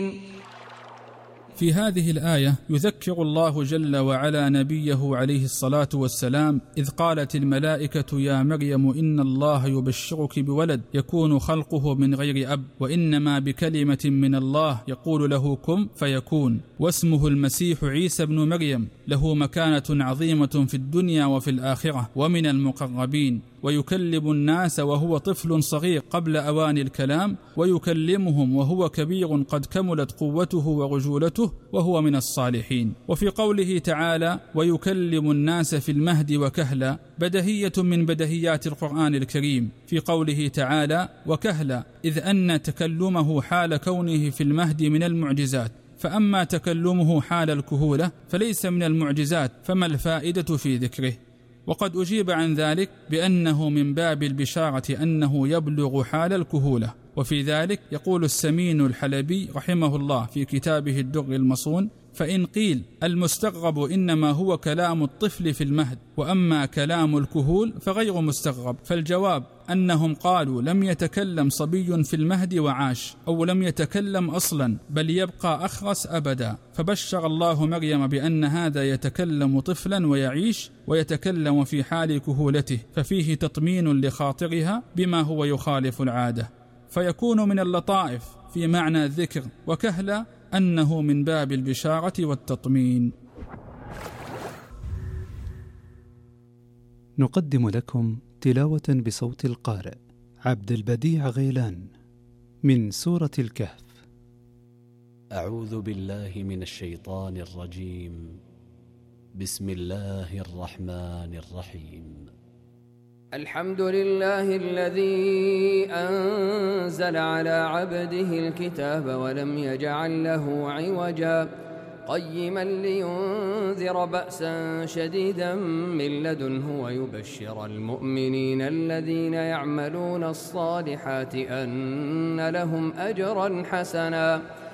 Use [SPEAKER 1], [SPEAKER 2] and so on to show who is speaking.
[SPEAKER 1] في هذه الآية يذكر الله جل وعلا نبيه عليه الصلاة والسلام إذ قالت الملائكة يا مريم إن الله يبشرك بولد يكون خلقه من غير أب وإنما بكلمة من الله يقول له كن فيكون واسمه المسيح عيسى بن مريم له مكانة عظيمة في الدنيا وفي الآخرة ومن المقربين ويكلم الناس وهو طفل صغير قبل أوان الكلام ويكلمهم وهو كبير قد كملت قوته ورجولته وهو من الصالحين. وفي قوله تعالى ويكلم الناس في المهد وكهلا بدهية من بدهيات القرآن الكريم في قوله تعالى وكهلا إذ أن تكلمه حال كونه في المهد من المعجزات، فأما تكلمه حال الكهولة فليس من المعجزات، فما الفائدة في ذكره؟ وقد أجيب عن ذلك بأنه من باب البشارة أنه يبلغ حال الكهولة. وفي ذلك يقول السمين الحلبي رحمه الله في كتابه الدر المصون فإن قيل المستغرب إنما هو كلام الطفل في المهد وأما كلام الكهول فغير مستغرب، فالجواب أنهم قالوا لم يتكلم صبي في المهد وعاش أو لم يتكلم أصلا بل يبقى أخرس أبدا، فبشر الله مريم بأن هذا يتكلم طفلا ويعيش ويتكلم في حال كهولته، ففيه تطمين لخاطرها بما هو يخالف العادة، فيكون من اللطائف في معنى الذكر، وكهلا أنه من باب البشارة والتطمين.
[SPEAKER 2] نقدم لكم تلاوة بصوت القارئ عبد البديع غيلان من سورة الكهف.
[SPEAKER 3] أعوذ بالله من الشيطان الرجيم. بسم الله الرحمن الرحيم.
[SPEAKER 4] الحمد لله الذي أنزل على عبده الكتاب ولم يجعل له عوجا قيما لينذر بأسا شديدا من لدنه ويبشر المؤمنين الذين يعملون الصالحات أن لهم أجرا حسنا